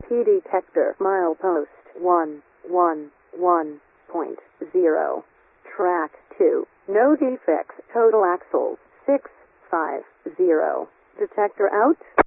ESP detector. Milepost 111.0. Track 2. No defects. Total axles 650. Detector out.